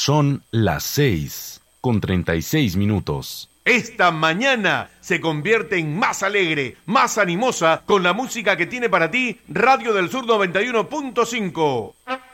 Son las 6:36. Esta mañana se convierte en más alegre, más animosa, con la música que tiene para ti Radio del Sur 91.5.